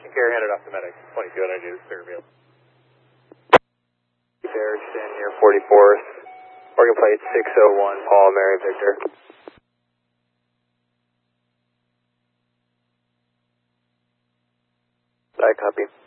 patient care handed off to medics. 22 energy is clear available. Erickson, near 44th. Organ plate 601, Paul, Mary, Victor. I copy.